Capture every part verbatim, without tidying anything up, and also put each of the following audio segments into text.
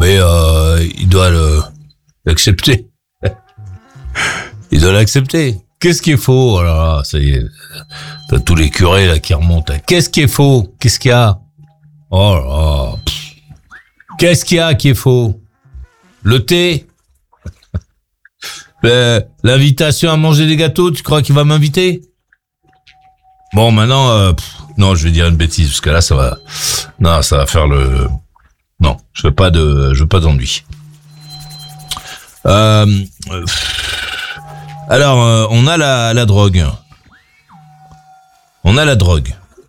mais euh, il doit le, l'accepter. Il doit l'accepter. Qu'est-ce qui est faux? Alors là, ça y est, t'as tous les curés là qui remontent. Qu'est-ce qui est faux? Qu'est-ce qu'il y a? Oh là là. Qu'est-ce qu'il y a qui est faux? Le thé? L'invitation à manger des gâteaux, tu crois qu'il va m'inviter? Bon, maintenant, euh, pff, non, je vais dire une bêtise parce que là, ça va, non, ça va faire le, non, je veux pas de, je veux pas d'ennui. Euh, alors, euh, on a la, la drogue. On a la drogue.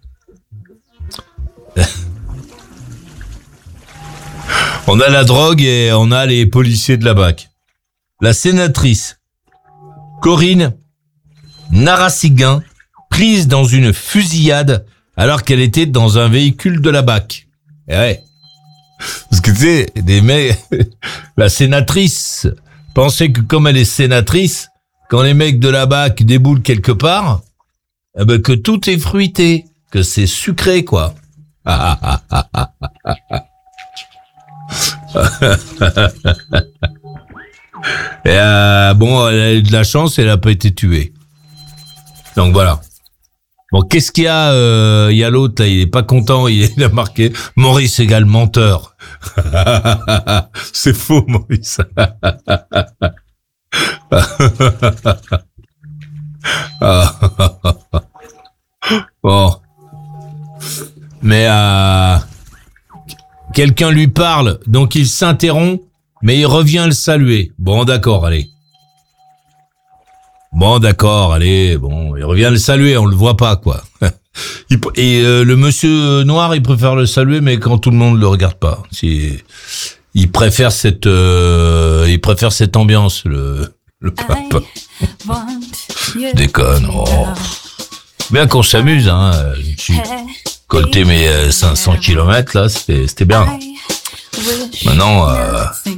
On a la drogue et on a les policiers de la B A C. La sénatrice Corinne Narassiguin, prise dans une fusillade alors qu'elle était dans un véhicule de la B A C. Et ouais. Parce que tu sais, des mecs, la sénatrice pensait que comme elle est sénatrice, quand les mecs de la B A C déboulent quelque part, eh ben que tout est fruité, que c'est sucré, quoi. Ah, ah, ah, ah, ah, ah. Et euh, bon, elle a eu de la chance, elle a pas été tuée. Donc voilà. Bon, qu'est-ce qu'il y a? euh, Il y a l'autre, là, il est pas content, il, il a marqué Maurice égale menteur. C'est faux, Maurice. Bon. Mais euh, quelqu'un lui parle, donc il s'interrompt, mais il revient le saluer. Bon, d'accord, allez. Bon, d'accord, allez, bon, il revient le saluer, on le voit pas, quoi. Il, et euh, le monsieur noir, il préfère le saluer, mais quand tout le monde le regarde pas. C'est, il préfère cette, euh, il préfère cette ambiance, le, le pape. Je déconne. Oh. Bien qu'on s'amuse, hein. J'ai colté mes cinq cents kilomètres, là, c'était, c'était bien. Maintenant, euh,